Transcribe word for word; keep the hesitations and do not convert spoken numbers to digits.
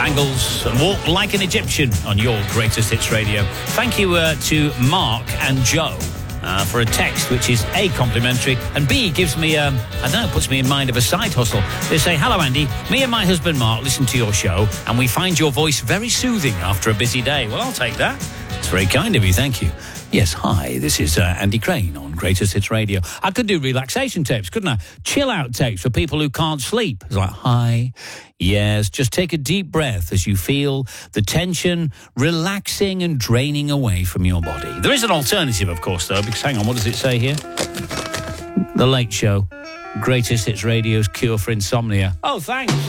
Bangles and Walk Like an Egyptian on your Greatest Hits Radio. Thank you uh, to Mark and Joe uh, for a text which is A, complimentary, and B, gives me, um, I don't know, puts me in mind of a side hustle. They say, hello Andy, me and my husband Mark listen to your show and we find your voice very soothing after a busy day. Well, I'll take that. It's very kind of you, thank you. Yes, hi, this is uh, Andy Crane on Greatest Hits Radio. I could do relaxation tapes, couldn't I? Chill out tapes for people who can't sleep. It's like, hi, yes, just take a deep breath as you feel the tension relaxing and draining away from your body. There is an alternative, of course, though, because hang on, what does it say here? The Late Show, Greatest Hits Radio's cure for insomnia. Oh, thanks.